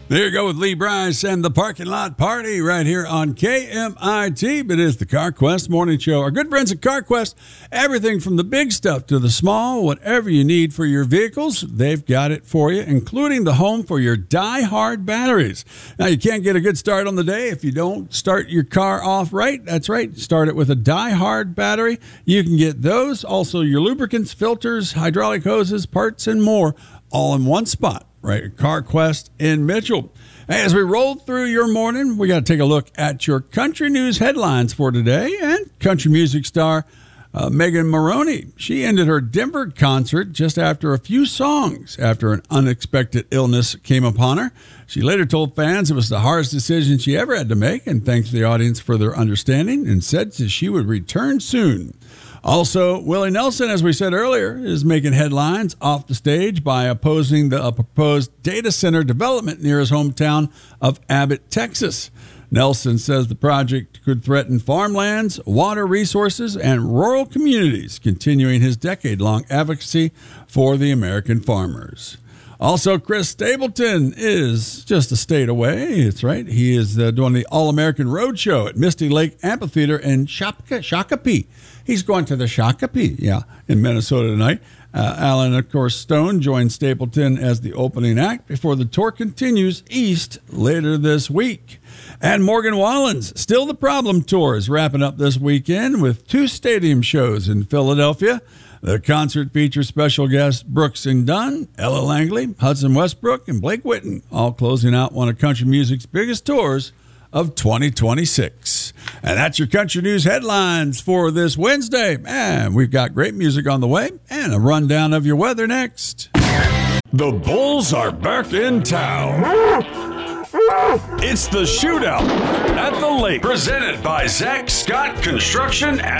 There you go with Lee Bryce and the Parking Lot Party right here on KMIT. It is the CarQuest Morning Show. Our good friends at CarQuest, everything from the big stuff to the small, whatever you need for your vehicles, they've got it for you, including the home for your die-hard batteries. Now, you can't get a good start on the day if you don't start your car off right. That's right. Start it with a die-hard battery. You can get those, also your lubricants, filters, hydraulic hoses, parts, and more, all in one spot. Right at CarQuest in Mitchell. As we roll through your morning, we got to take a look at your country news headlines for today. And country music star Megan Moroney, she ended her Denver concert just after a few songs after an unexpected illness came upon her. She later told fans it was the hardest decision she ever had to make and thanked the audience for their understanding and said that she would return soon. Also, Willie Nelson, as we said earlier, is making headlines off the stage by opposing the proposed data center development near his hometown of Abbott, Texas. Nelson says the project could threaten farmlands, water resources, and rural communities, continuing his decade-long advocacy for the American farmers. Also, Chris Stapleton is just a state away. That's right. He is doing the All-American Roadshow at Misty Lake Amphitheater in Shakopee. He's going to the Shakopee, in Minnesota tonight. Alan, of course, Stone joins Stapleton as the opening act before the tour continues east later this week. And Morgan Wallen's Still the Problem Tour is wrapping up this weekend with 2 stadium shows in Philadelphia. The concert features special guests Brooks and Dunn, Ella Langley, Hudson Westbrook, and Blake Whitten, all closing out one of country music's biggest tours of 2026. And that's your country news headlines for this Wednesday. And we've got great music on the way and a rundown of your weather next. The Bulls are back in town. It's the Shootout at the Lake, presented by Zach Scott Construction